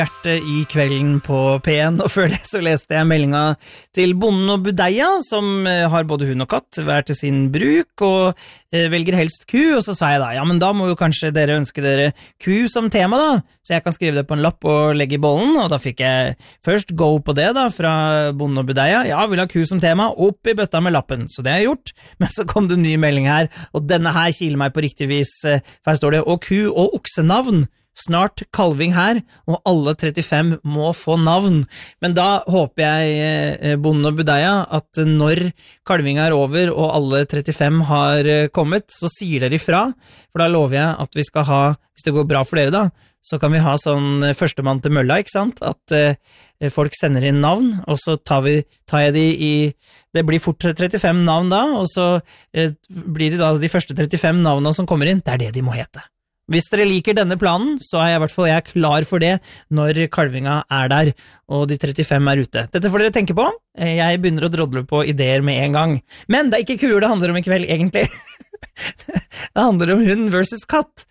Hjertet i kvelden på P1, og før det så leste jeg meldinga til Bonden og Budeia, som har både hund og katt hver til sin bruk, og velger helst ku, og så sa jeg da, ja, men da må jo kanskje dere ønske dere ku som tema da, så jeg kan skrive det på en lapp og legge i bollen, og da fikk jeg først go på det da, fra Bonden og Budeia, ja, vil ha ku som tema, opp i bøtta med lappen, så det har jeg gjort, men så kom det en ny melding her, og denne her kiler meg på riktig vis, for her står det, og ku og oksenavn, snart kalving her, og alle 35 må få navn. Men da håper jeg, Bonden og Budeia, at når kalvinga er over, og alle 35 har kommet, så sier dere ifra, for da lover jeg at vi skal ha, hvis det går bra for dere da, så kan vi ha sånn førstemann til mølla, ikke sant? At folk sender inn navn, og så tar jeg de i, det blir fort 35 navn da, og så blir det da de første 35 navnene som kommer inn, det er det de må hete. Hvis dere liker denne planen, så er i hvert fall jeg klar for det når kalvinga er der, og de 35 er ute. Dette får dere tenke på. Jeg begynner å drodle på ideer med en gang. Men det er ikke kuer det handler om i kveld, egentlig. Det handler om hund versus katt.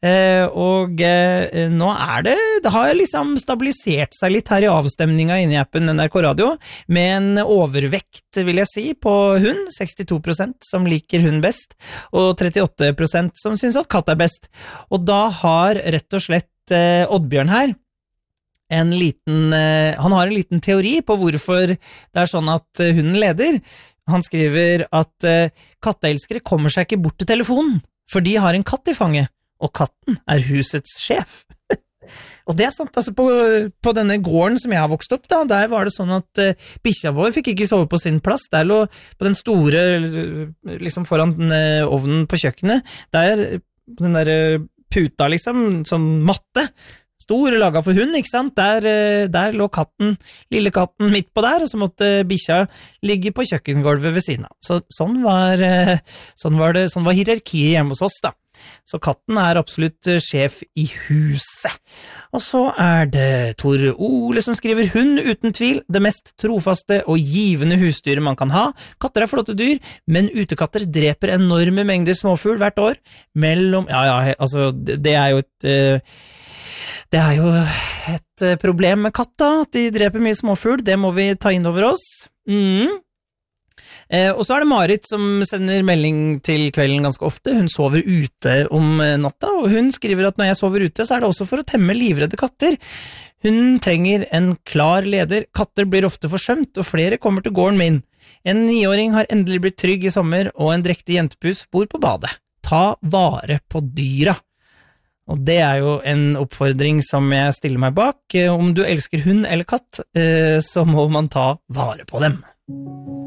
Nå er det har liksom stabilisert seg litt her i avstemninga inne i appen NRK Radio, med en overvekt, vil jeg si, på hund, 62% som liker hund best, og 38% som synes at katt er best. Og da har rett og slett Oddbjørn her, han har en liten teori på hvorfor det er sånn at hunden leder. Han skriver at katteelskere kommer seg ikke bort til telefonen, for de har en katt i fanget, og katten er husets sjef. Og det er sant, altså på denne gården som jeg har vokst opp da, der var det sånn at bikkja vår fikk ikke sove på sin plass, der lå på den store, liksom foran ovnen på kjøkkenet, der den der puta liksom, sånn matte, stor, laget for hund, ikke sant? Der lå katten, lille katten midt på der, og så måtte bikkja ligge på kjøkkengolvet ved siden av. Så sånn var hierarkiet hjemme hos oss da. Så katten er absolutt sjef i huset. Og så er det Tor Ole som skriver, hund uten tvil, det mest trofaste og givende husdyret man kan ha. Katter er flotte dyr, men utekatter dreper enorme mengder småfugl hvert år. Altså, det er jo et problem med katta, at de dreper mye småfugl, det må vi ta inn over oss. Og så er det Marit som sender melding til kvelden ganske ofte, hun sover ute om natta, og hun skriver at når jeg sover ute, så er det også for å temme livredde katter. Hun trenger en klar leder, katter blir ofte forsømt, og flere kommer til gården min. En 9-åring har endelig blitt trygg i sommer, og en drektig jentepus bor på badet. Ta vare på dyra. Og det er jo en oppfordring som jeg stiller meg bak. Om du elsker hund eller katt, så må man ta vare på dem.